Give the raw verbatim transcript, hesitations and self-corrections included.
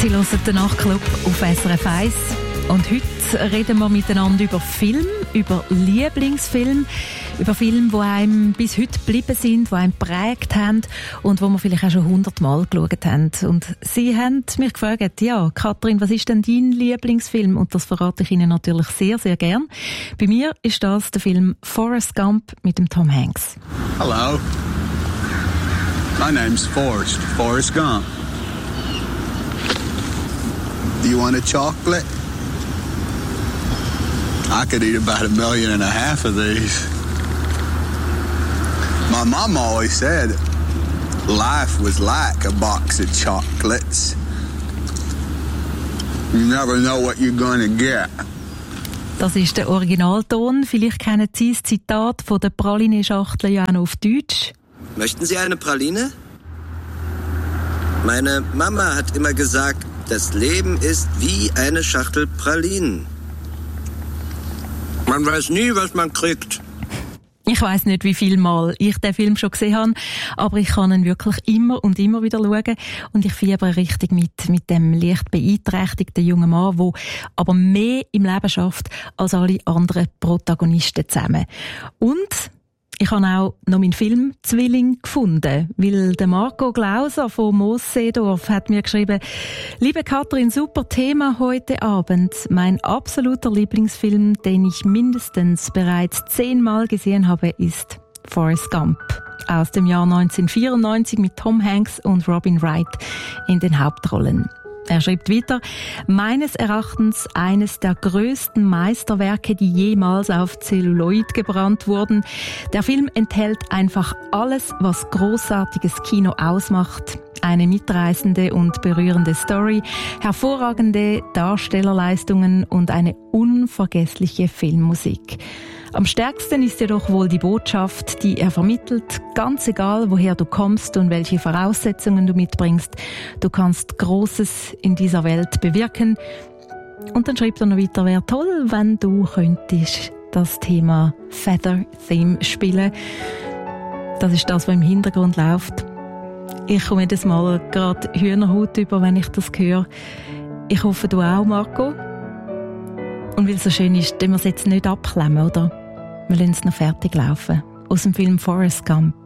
Sie hören den Nachtclub auf S R F eins. Und heute reden wir miteinander über Film, über Lieblingsfilm, über Filme, die einem bis heute geblieben sind, die einem geprägt haben und wo wir vielleicht auch schon hundertmal geschaut haben. Und Sie haben mich gefragt, ja, Katrin, was ist denn dein Lieblingsfilm? Und das verrate ich Ihnen natürlich sehr, sehr gern. Bei mir ist das der Film Forrest Gump mit dem Tom Hanks. Hello. My name's Forrest, Forrest Gump. Do you want a chocolate? I could eat about a million and a half of these. My mom always said life was like a box of chocolates. You never know what you're gonna get. Das ist der Originalton. Vielleicht kennen Sie das Zitat von der Praline-Schachtel ja auch noch auf Deutsch. Möchten Sie eine Praline? Meine Mama hat immer gesagt, das Leben ist wie eine Schachtel Pralinen. Man weiß nie, was man kriegt. Ich weiss nicht, wie viel Mal ich den Film schon gesehen habe, aber ich kann ihn wirklich immer und immer wieder schauen und ich fiebere richtig mit, mit dem leicht beeinträchtigten jungen Mann, der aber mehr im Leben schafft als alle anderen Protagonisten zusammen. Und ich habe auch noch meinen Film «Zwilling» gefunden, weil der Marco Glauser von Moosseedorf hat mir geschrieben: «Liebe Katrin, super Thema heute Abend. Mein absoluter Lieblingsfilm, den ich mindestens bereits zehnmal gesehen habe, ist Forrest Gump aus dem Jahr neunzehnhundertvierundneunzig mit Tom Hanks und Robin Wright in den Hauptrollen.» Er schreibt weiter: «Meines Erachtens eines der größten Meisterwerke, die jemals auf Zelluloid gebrannt wurden. Der Film enthält einfach alles, was großartiges Kino ausmacht. Eine mitreißende und berührende Story, hervorragende Darstellerleistungen und eine unvergessliche Filmmusik. Am stärksten ist jedoch wohl die Botschaft, die er vermittelt. Ganz egal, woher du kommst und welche Voraussetzungen du mitbringst, du kannst Großes in dieser Welt bewirken.» Und dann schreibt er noch weiter: «Wäre toll, wenn du könntest das Thema Feather Theme spielen.» Das ist das, was im Hintergrund läuft. Ich komme jedes Mal gerade Hühnerhaut über, wenn ich das höre. Ich hoffe, du auch, Marco. Und weil es so schön ist, können wir es jetzt nicht abklemmen, oder? Wir lassen es noch fertig laufen. Aus dem Film Forrest Gump.